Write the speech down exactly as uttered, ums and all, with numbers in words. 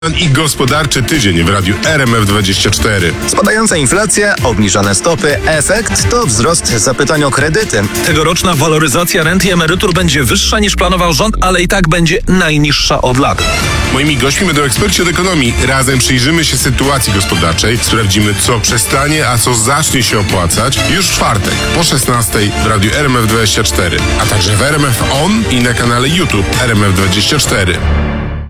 I gospodarczy tydzień w radiu R M F dwadzieścia cztery. Spadająca inflacja, obniżone stopy, efekt to wzrost zapytań o kredyty. Tegoroczna waloryzacja rent i emerytur będzie wyższa niż planował rząd, ale i tak będzie najniższa od lat. Moimi gośćmi będą eksperci od ekonomii. Razem przyjrzymy się sytuacji gospodarczej, sprawdzimy, co przestanie, a co zacznie się opłacać już w czwartek po szesnastej w radiu R M F dwadzieścia cztery, a także w R M F On i na kanale YouTube R M F dwadzieścia cztery.